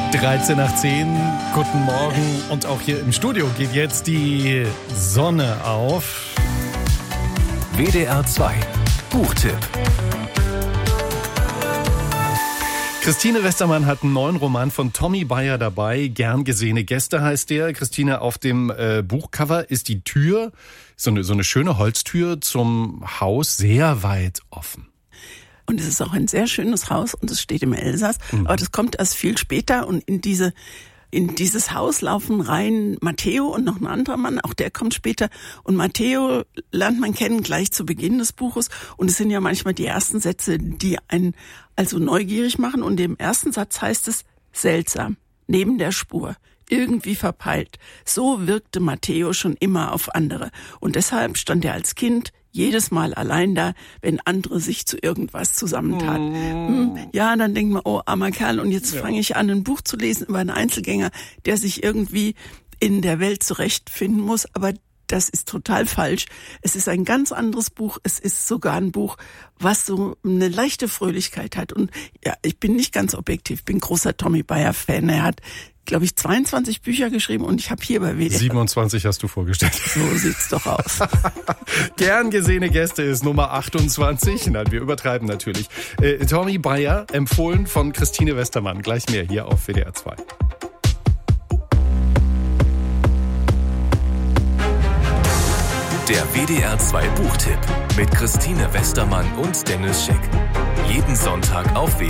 13 nach 10, guten Morgen. Und auch hier im Studio geht jetzt die Sonne auf. WDR 2 Buchtipp. Christine Westermann hat einen neuen Roman von Tommy Bayer dabei. Gern gesehene Gäste heißt der. Christine, auf dem Buchcover ist die Tür, so eine schöne Holztür zum Haus, sehr weit offen. Und es ist auch ein sehr schönes Haus und es steht im Elsass. Aber das kommt erst viel später und in dieses Haus laufen rein Matteo und noch ein anderer Mann, auch der kommt später. Und Matteo lernt man kennen gleich zu Beginn des Buches. Und es sind ja manchmal die ersten Sätze, die einen also neugierig machen. Und im ersten Satz heißt es, seltsam, neben der Spur, irgendwie verpeilt. So wirkte Matteo schon immer auf andere. Und deshalb stand er als Kind jedes Mal allein da, wenn andere sich zu irgendwas zusammentaten. Ja, dann denkt man, oh, armer Kerl, und jetzt fange ich an, ein Buch zu lesen über einen Einzelgänger, der sich irgendwie in der Welt zurechtfinden muss, aber das ist total falsch. Es ist ein ganz anderes Buch. Es ist sogar ein Buch, was so eine leichte Fröhlichkeit hat. Und ja, ich bin nicht ganz objektiv, bin großer Tommy Bayer-Fan. Er hat, glaube ich, 22 Bücher geschrieben und ich habe hier bei WDR 27 hast du vorgestellt. So sieht's doch aus. Gern gesehene Gäste ist Nummer 28. Nein, wir übertreiben natürlich. Tommy Bayer, empfohlen von Christine Westermann. Gleich mehr hier auf WDR 2. Der WDR 2 Buchtipp mit Christine Westermann und Dennis Scheck. Jeden Sonntag auf WDR